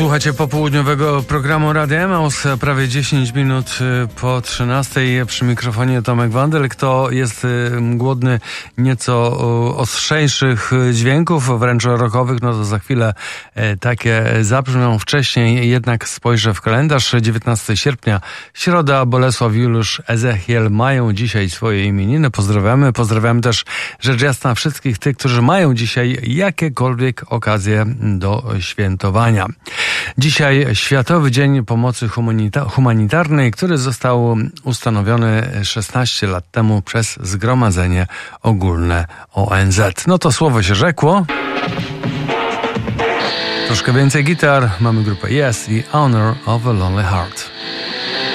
Słuchacie popołudniowego programu Radia Emaus, prawie 10 minut po 13. Przy mikrofonie Tomek Wandel. Kto jest głodny nieco ostrzejszych dźwięków, wręcz rockowych, no to za chwilę takie zabrzmią. Wcześniej jednak spojrzę w kalendarz. 19 sierpnia, środa, Bolesław, Juliusz, Ezechiel mają dzisiaj swoje imieniny. Pozdrawiamy. Pozdrawiamy też rzecz jasna wszystkich tych, którzy mają dzisiaj jakiekolwiek okazje do świętowania. Dzisiaj Światowy Dzień Pomocy Humanitarnej, który został ustanowiony 16 lat temu przez Zgromadzenie Ogólne ONZ. No to słowo się rzekło. Troszkę więcej gitar. Mamy grupę Yes i Honor of a Lonely Heart.